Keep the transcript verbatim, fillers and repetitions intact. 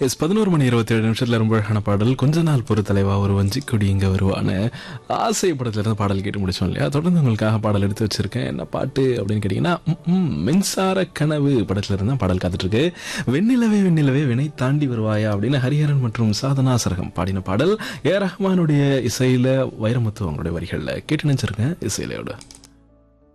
S பதினோரு மணி இருபத்தி ஏழு நிமிஷத்துல ரொம்ப அழகான பாடல். கொஞ்ச நாள் பொறு தலைவா ஒரு வஞ்சிக்கொடி இங்க வருவான்னு ஆசை படத்துல இருந்து பாடல் கேட்டு முடிச்சோம் இல்லையா? தொடர்ந்து உங்களுக்காக பாடல் எடுத்து வச்சிருக்கேன். என்ன பாட்டு அப்படின்னு கேட்டீங்கன்னா, ம், ம், மின்சார கனவு படத்துல இருந்து தான் பாடல் காத்துட்டு இருக்கு. வெண்ணிலவே வெண்ணிலவே வினை தாண்டி வருவாயா அப்படின்னு ஹரிஹரன் மற்றும் சாதனா சரகம் பாடின பாடல். ஏ ரஹ்மானுடைய இசையில வைரமுத்து அவங்களுடைய வரிகள்ல கேட்டு நினைச்சிருக்கேன் இசையிலையோட.